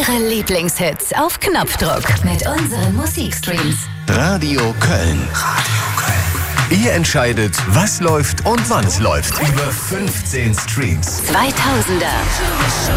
Ihre Lieblingshits auf Knopfdruck mit unseren Musikstreams. Radio Köln. Ihr entscheidet, was läuft und wann es läuft. Über 15 Streams. 2000er.